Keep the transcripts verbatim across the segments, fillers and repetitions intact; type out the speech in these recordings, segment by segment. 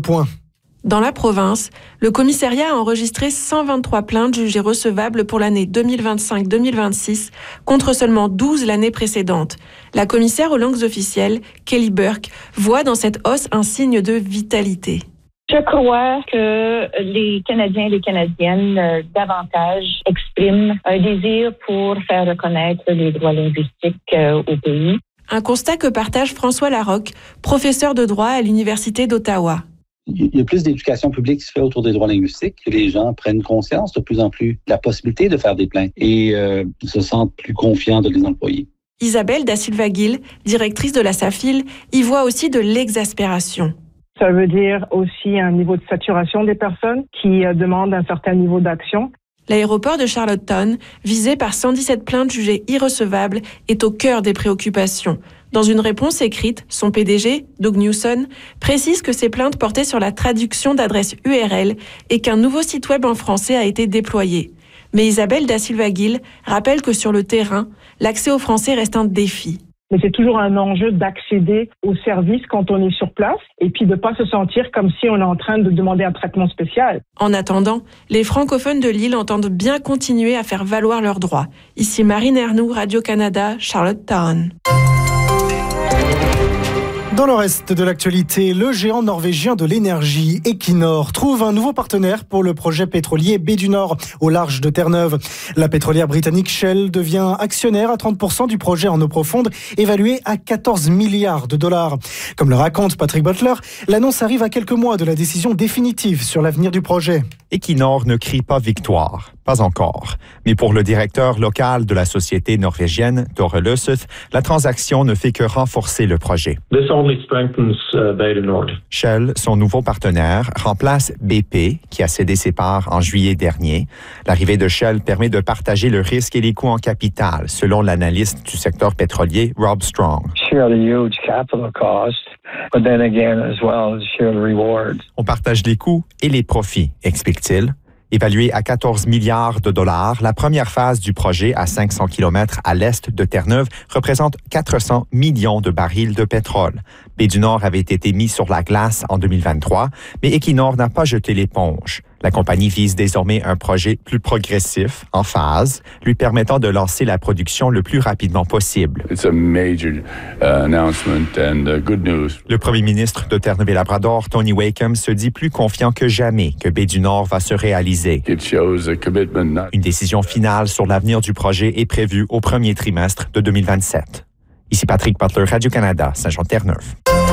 point. Dans la province, le commissariat a enregistré cent vingt-trois plaintes jugées recevables pour l'année deux mille vingt-cinq deux mille vingt-six, contre seulement douze l'année précédente. La commissaire aux langues officielles, Kelly Burke, voit dans cette hausse un signe de vitalité. Je crois que les Canadiens et les Canadiennes euh, davantage expriment un désir pour faire reconnaître les droits linguistiques euh, au pays. Un constat que partage François Larocque, professeur de droit à l'Université d'Ottawa. Il y a plus d'éducation publique qui se fait autour des droits linguistiques, que les gens prennent conscience de plus en plus de la possibilité de faire des plaintes et euh, se sentent plus confiants de les employer. Isabelle Da Silva Gil, directrice de la SAFIL, y voit aussi de l'exaspération. Ça veut dire aussi un niveau de saturation des personnes qui euh, demandent un certain niveau d'action. L'aéroport de Charlottetown, visé par cent dix-sept plaintes jugées irrecevables, est au cœur des préoccupations. Dans une réponse écrite, son P D G, Doug Newson, précise que ces plaintes portaient sur la traduction d'adresses U R L et qu'un nouveau site web en français a été déployé. Mais Isabelle Da Silva Gil rappelle que sur le terrain, l'accès au français reste un défi. Mais c'est toujours un enjeu d'accéder aux services quand on est sur place et puis de ne pas se sentir comme si on est en train de demander un traitement spécial. En attendant, les francophones de l'île entendent bien continuer à faire valoir leurs droits. Ici Marine Ernoux, Radio-Canada, Charlottetown. Dans le reste de l'actualité, le géant norvégien de l'énergie, Equinor, trouve un nouveau partenaire pour le projet pétrolier Baie du Nord, au large de Terre-Neuve. La pétrolière britannique Shell devient actionnaire à trente pour cent du projet en eau profonde, évalué à quatorze milliards de dollars. Comme le raconte Patrick Butler, l'annonce arrive à quelques mois de la décision définitive sur l'avenir du projet. Equinor ne crie pas victoire, pas encore. Mais pour le directeur local de la société norvégienne, Tore Løseth, la transaction ne fait que renforcer le projet. Shell, son nouveau partenaire, remplace B P, qui a cédé ses parts en juillet dernier. L'arrivée de Shell permet de partager le risque et les coûts en capital, selon l'analyste du secteur pétrolier, Rob Strong. On partage les coûts et les profits, explique-t-il. Évaluée à quatorze milliards de dollars, la première phase du projet à cinq cents kilomètres à l'est de Terre-Neuve représente quatre cents millions de barils de pétrole. Baie du Nord avait été mis sur la glace en deux mille vingt-trois, mais Equinor n'a pas jeté l'éponge. La compagnie vise désormais un projet plus progressif, en phase, lui permettant de lancer la production le plus rapidement possible. It's a major uh, announcement and uh, good news. Le premier ministre de Terre-Neuve-et-Labrador, Tony Wakeham, se dit plus confiant que jamais que Baie du Nord va se réaliser. It shows a commitment not... Une décision finale sur l'avenir du projet est prévue au premier trimestre de deux mille vingt-sept. Ici Patrick Butler, Radio-Canada, Saint-Jean-Terre-Neuve.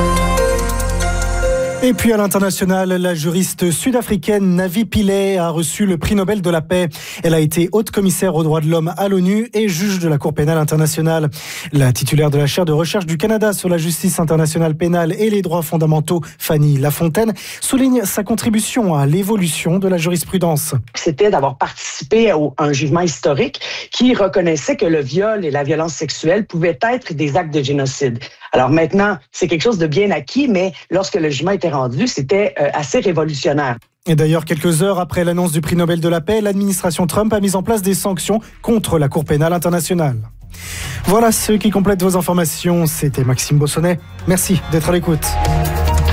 Et puis à l'international, la juriste sud-africaine Navi Pillay a reçu le prix Nobel de la paix. Elle a été haute commissaire aux droits de l'homme à l'ONU et juge de la Cour pénale internationale. La titulaire de la chaire de recherche du Canada sur la justice internationale pénale et les droits fondamentaux, Fanny Lafontaine, souligne sa contribution à l'évolution de la jurisprudence. C'était d'avoir participé à un jugement historique qui reconnaissait que le viol et la violence sexuelle pouvaient être des actes de génocide. Alors maintenant, c'est quelque chose de bien acquis, mais lorsque le jugement était rendu, c'était euh, assez révolutionnaire. Et d'ailleurs, quelques heures après l'annonce du prix Nobel de la paix, l'administration Trump a mis en place des sanctions contre la Cour pénale internationale. Voilà ce qui complète vos informations. C'était Maxime Bossonnet. Merci d'être à l'écoute.